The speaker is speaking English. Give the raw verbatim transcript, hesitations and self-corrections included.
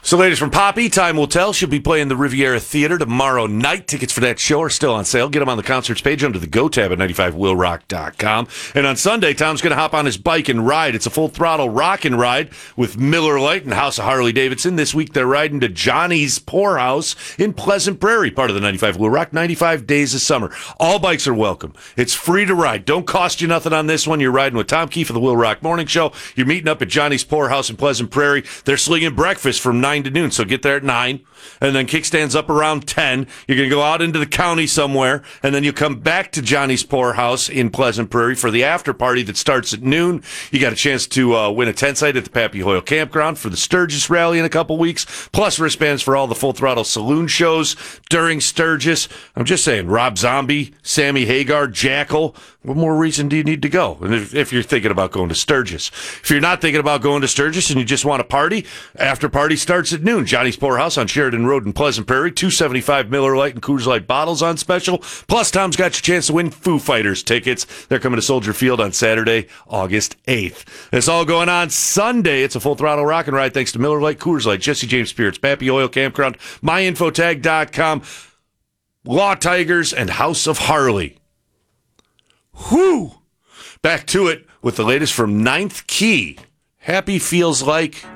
So, ladies from Poppy, time will tell. She'll be playing the Riviera Theater tomorrow night. Tickets for that show are still on sale. Get them on the concerts page under the Go tab at ninety-five will rock dot com. And on Sunday, Tom's going to hop on his bike and ride. It's a full throttle rock and ride with Miller Lite and House of Harley Davidson. This week, they're riding to Johnny's Poorhouse in Pleasant Prairie, part of the ninety-five Will Rock, ninety-five Days of Summer. All bikes are welcome. It's free to ride. Don't cost you nothing on this one. You're riding with Tom Keefe of the Will Rock Morning Show. You're meeting up at Johnny's Poorhouse in Pleasant Prairie. They're slinging breakfast from nine to noon, so get there at nine, and then kickstands up around ten. You're going to go out into the county somewhere, and then you come back to Johnny's Poorhouse in Pleasant Prairie for the after party that starts at noon. You got a chance to uh, win a tent site at the Pappy Hoyle Campground for the Sturgis Rally in a couple weeks, plus wristbands for all the Full Throttle Saloon shows during Sturgis. I'm just saying, Rob Zombie, Sammy Hagar, Jackal, what more reason do you need to go? And if, if you're thinking about going to Sturgis. If you're not thinking about going to Sturgis and you just want to party, after party starts at noon. Johnny's Poorhouse on Sheridan Road in Pleasant Prairie. two seventy-five Miller Lite and Coors Light bottles on special. Plus, Tom's got your chance to win Foo Fighters tickets. They're coming to Soldier Field on Saturday, August eighth. It's all going on Sunday. It's a full throttle rock and ride thanks to Miller Lite, Coors Light, Jesse James Spirits, Pappy Oil Campground, my infotag dot com, Law Tigers, and House of Harley. Whew! Back to it with the latest from Ninth Key. Happy feels like